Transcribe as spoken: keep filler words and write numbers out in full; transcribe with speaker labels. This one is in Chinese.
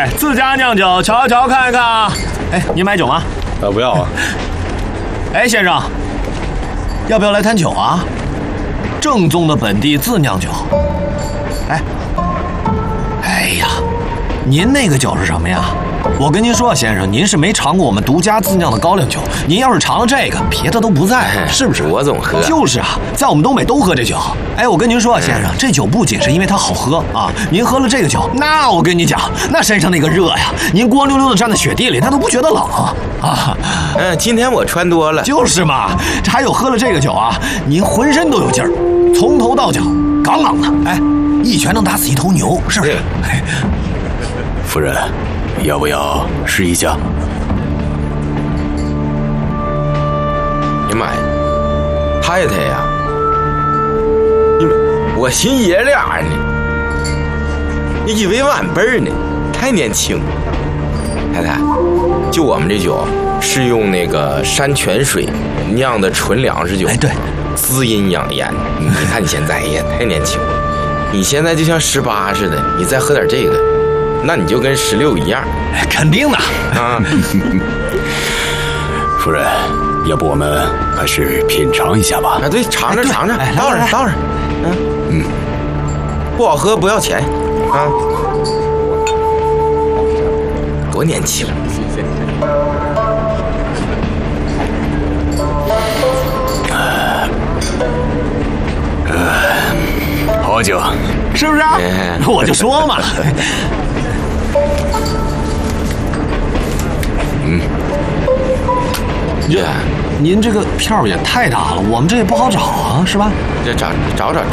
Speaker 1: 哎，自家酿酒，瞧瞧看看。哎，您买酒吗？
Speaker 2: 呃，不要啊。
Speaker 1: 哎，先生，要不要来坛酒啊？正宗的本地自酿酒。哎，哎呀，您那个酒是什么呀？我跟您说，先生，您是没尝过我们独家自酿的高粱酒。您要是尝了这个，别的都不在，是不是？
Speaker 3: 我总喝。
Speaker 1: 就是啊，在我们东北都喝这酒。哎，我跟您说，先生，这酒不仅是因为它好喝啊，您喝了这个酒，那我跟你讲，那身上那个热呀，您光溜溜的站在雪地里，那都不觉得冷啊。
Speaker 3: 嗯，今天我穿多了。
Speaker 1: 就是嘛，这还有喝了这个酒啊，您浑身都有劲儿，从头到脚杠杠的，哎，一拳能打死一头牛，是不是？
Speaker 2: 夫人，要不要试一下？
Speaker 3: 哎呀妈呀，太太呀！你们，我寻爷俩呢，你以为晚辈儿呢？太年轻。太太，就我们这酒是用那个山泉水酿的纯粮食酒，
Speaker 1: 哎，对，
Speaker 3: 滋阴养颜。你看你现在也太年轻，你现在就像十八似的，你再喝点这个，那你就跟十六一样。
Speaker 1: 肯定的
Speaker 3: 啊。
Speaker 2: 夫人，要不我们还是品尝一下吧？
Speaker 3: 啊，对，尝尝尝尝，
Speaker 1: 哎
Speaker 3: 倒上倒上。嗯嗯，不好喝不要钱啊。多年轻。
Speaker 2: 好酒，
Speaker 1: 是不是？
Speaker 3: 哎、
Speaker 1: 我就说嘛。
Speaker 2: 嗯，
Speaker 1: 这您这个票也太大了，我们这也不好找啊，是吧？
Speaker 3: 这找找找